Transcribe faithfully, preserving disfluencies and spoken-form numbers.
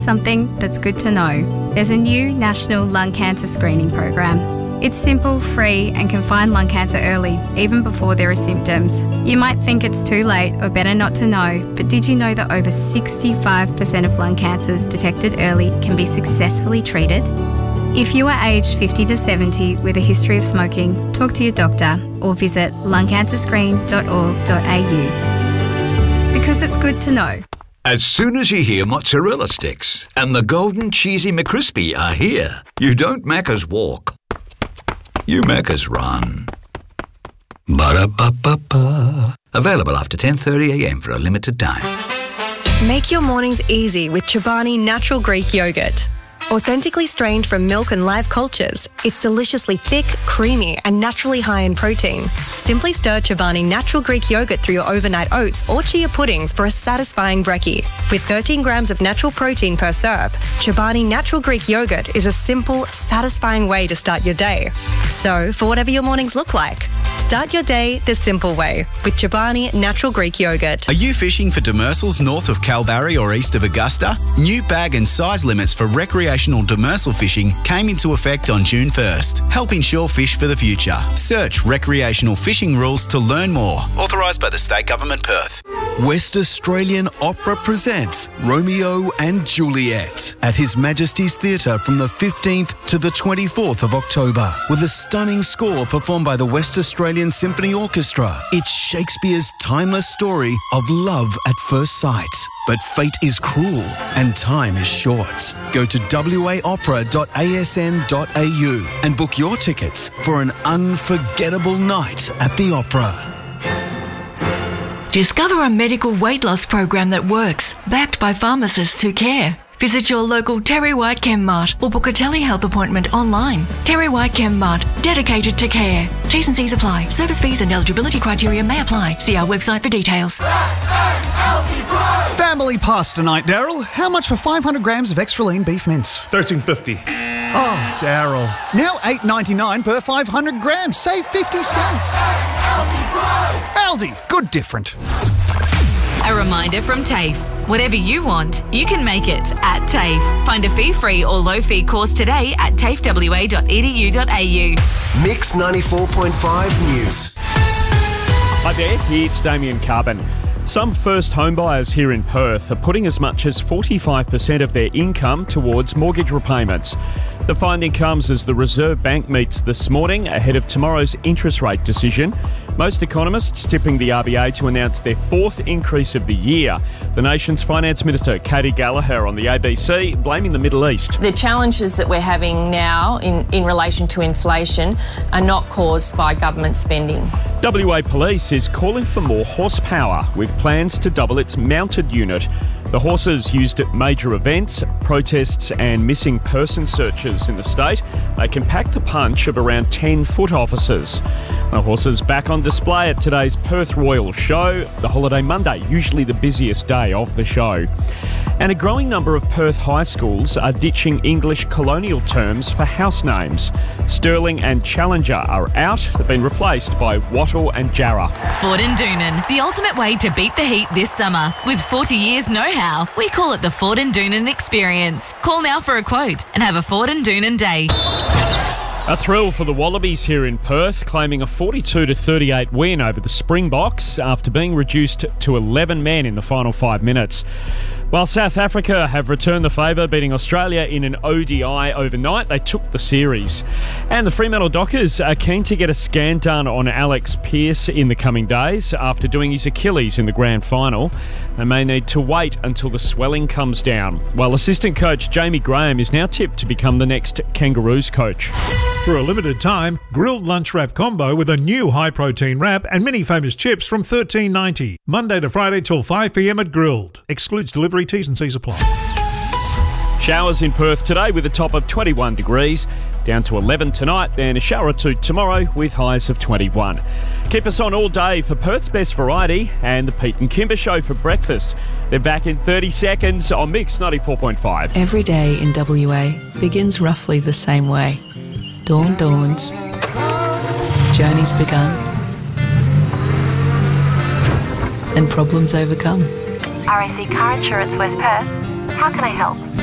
Something that's good to know. There's a new national lung cancer screening program. It's simple, free, and can find lung cancer early, even before there are symptoms. You might think it's too late or better not to know, but did you know that over sixty-five percent of lung cancers detected early can be successfully treated? If you are aged fifty to seventy with a history of smoking, talk to your doctor or visit lung cancer screen dot org dot a u. Because it's good to know. As soon as you hear mozzarella sticks and the golden cheesy McCrispy are here, you don't Macca's walk. You Macca's run. Ba-da-ba-ba-ba. Available after ten thirty a m for a limited time. Make your mornings easy with Chobani Natural Greek Yogurt. Authentically strained from milk and live cultures, it's deliciously thick, creamy and naturally high in protein. Simply stir Chobani Natural Greek Yogurt through your overnight oats or chia puddings for a satisfying brekkie. With thirteen grams of natural protein per serve, Chobani Natural Greek Yogurt is a simple, satisfying way to start your day. So, for whatever your mornings look like, start your day the simple way with Chobani Natural Greek Yogurt. Are you fishing for demersals north of Kalbarri or east of Augusta? New bag and size limits for recreational demersal fishing came into effect on June first, helping shore fish for the future. Search recreational fishing rules to learn more. Authorised by the State Government, Perth. West Australian Opera presents Romeo and Juliet at His Majesty's Theatre from the fifteenth to the twenty-fourth of October with a stunning score performed by the West Australian Symphony Orchestra. It's Shakespeare's timeless story of love at first sight. But fate is cruel and time is short. Go to w a opera dot a s n dot a u and book your tickets for an unforgettable night at the opera. Discover a medical weight loss program that works, backed by pharmacists who care. Visit your local Terry White Chem Mart or book a telehealth appointment online. Terry White Chem Mart, dedicated to care. T's and C's apply. Service fees and eligibility criteria may apply. See our website for details. Family pasta night, Daryl. How much for five hundred grams of extra lean beef mince? thirteen fifty. Oh, Daryl. Now eight ninety-nine per five hundred grams. Save fifty cents. Aldi. Good different. A reminder from TAFE. Whatever you want, you can make it at TAFE. Find a fee-free or low-fee course today at tafe w a dot e d u dot a u. Mix ninety-four point five News. Hi there, it's Damien Carbon. Some first home buyers here in Perth are putting as much as forty-five percent of their income towards mortgage repayments. The finding comes as the Reserve Bank meets this morning ahead of tomorrow's interest rate decision. Most economists tipping the R B A to announce their fourth increase of the year. The nation's Finance Minister, Katy Gallagher, on the A B C, blaming the Middle East. The challenges that we're having now in, in relation to inflation are not caused by government spending. W A Police is calling for more horsepower with plans to double its mounted unit. The horses used at major events, protests and missing person searches in the state. They can pack the punch of around ten foot officers. The horses back on display at today's Perth Royal Show, the holiday Monday, usually the busiest day of the show. And a growing number of Perth high schools are ditching English colonial terms for house names. Stirling and Challenger are out. They've been replaced by Wattle and Jarrah. Ford and Doonan, the ultimate way to beat the heat this summer. With forty years know-how, we call it the Ford and Doonan experience. Call now for a quote and have a Ford and Doonan day. A thrill for the Wallabies here in Perth, claiming a forty-two to thirty-eight win over the Springboks after being reduced to eleven men in the final five minutes. While South Africa have returned the favour, beating Australia in an O D I overnight, they took the series. And the Fremantle Dockers are keen to get a scan done on Alex Pearce in the coming days after doing his Achilles in the grand final. They may need to wait until the swelling comes down, while assistant coach Jamie Graham is now tipped to become the next Kangaroos coach. For a limited time, grilled lunch wrap combo with a new high-protein wrap and many famous chips from thirteen ninety. Monday to Friday till five p m at Grilled. Excludes delivery, T's and C's apply. Showers in Perth today with a top of twenty-one degrees. Down to eleven tonight, then a shower or two tomorrow with highs of twenty-one. Keep us on all day for Perth's best variety and the Pete and Kimber Show for breakfast. They're back in thirty seconds on Mix ninety-four point five. Every day in W A begins roughly the same way. Dawn dawns, journey's begun, and problems overcome. R A C Car Insurance West Perth. How can I help?